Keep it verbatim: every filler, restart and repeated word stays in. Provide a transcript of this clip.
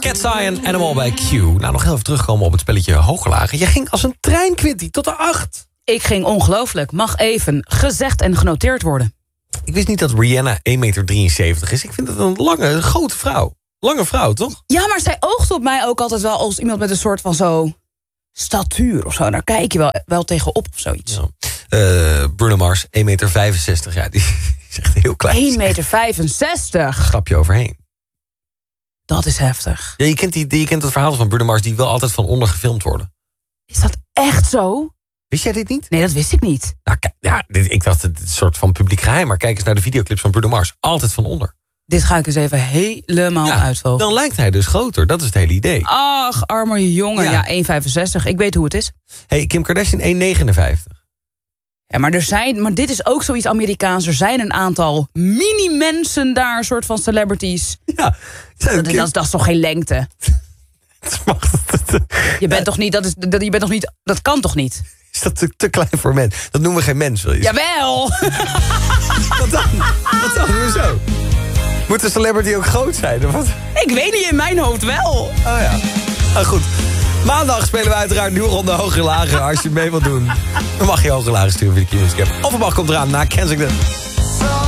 Cat Zion, Animal bij Q. Nou, nog heel even terugkomen op het spelletje Hooglagen. Je ging als een trein, Quinty, tot de acht. Ik ging ongelooflijk. Mag even gezegd en genoteerd worden. Ik wist niet dat Rihanna één meter drieënzeventig is. Ik vind het een lange, een grote vrouw. Lange vrouw, toch? Ja, maar zij oogt op mij ook altijd wel als iemand met een soort van zo statuur of zo. Daar kijk je wel, wel tegenop of zoiets. Ja. Uh, Bruno Mars, één meter vijfenzestig. Ja, die is echt heel klein. één meter vijfenzestig. Stap je overheen. Dat is heftig. Ja, je kent, die, je kent het verhaal van Bruno Mars die wel altijd van onder gefilmd worden. Is dat echt zo? Wist jij dit niet? Nee, dat wist ik niet. Nou, ja, dit, ik dacht, het is een soort van publiek geheim. Maar kijk eens naar de videoclips van Bruno Mars. Altijd van onder. Dit ga ik eens even helemaal ja, uitvolgen. Dan lijkt hij dus groter. Dat is het hele idee. Ach, arme jongen. Ja, ja één meter vijfenzestig. Ik weet hoe het is. Hey, Kim Kardashian één meter negenenvijftig. Ja, maar, er zijn, maar dit is ook zoiets Amerikaans. Er zijn een aantal mini-mensen daar, soort van celebrities. Ja. Dat, dat, dat, dat is toch geen lengte? Je bent toch niet, dat, is, dat, je bent toch niet, dat kan toch niet? Is dat te, te klein voor mens? Dat noemen we geen mens, wil je zeggen? Jawel! Wat dan? Wat dan? Hoezo? Moet de celebrity ook groot zijn? Of wat? Ik weet niet, in mijn hoofd wel. Oh ja. Nou goed. Maandag spelen we uiteraard een nieuwe ronde hoger lager. Als je mee wilt doen, dan mag je hoger lager sturen via de Q-Music app. Offenbach komt eraan na Kensington.